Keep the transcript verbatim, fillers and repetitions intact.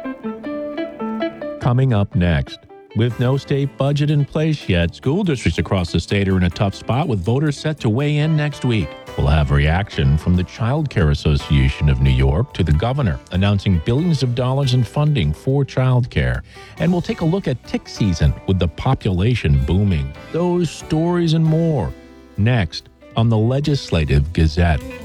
Coming up next. With no state budget in place yet, school districts across the state are in a tough spot with voters set to weigh in next week. We'll have reaction from the Child Care Association of New York to the governor announcing billions of dollars in funding for child care. And we'll take a look at tick season with the population booming. Those stories and more next on the Legislative Gazette.